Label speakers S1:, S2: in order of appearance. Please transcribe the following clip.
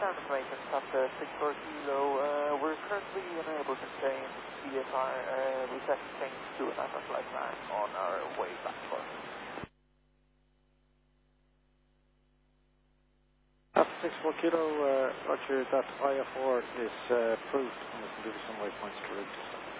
S1: ground information, top 64 kilo. We're currently unable to change CFR. We set to change to another flight line on our way back for
S2: Top 64 kilo, Roger, that IFR is approved and we can give you some waypoints to route.